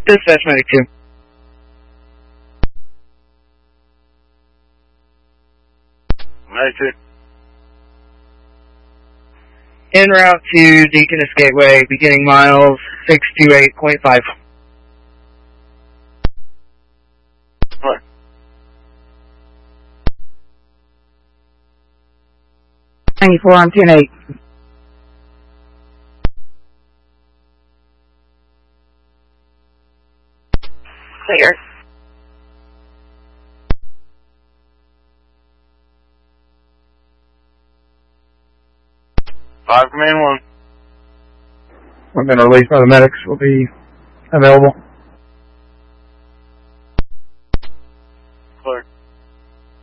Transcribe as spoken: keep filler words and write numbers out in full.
Dispatch Medic two. Medic two. En route to Deaconess Gateway, beginning miles six two eight point five. What? ninety-four on ten eight. Clear. Five Command one. We've been released by the medics. Will be available.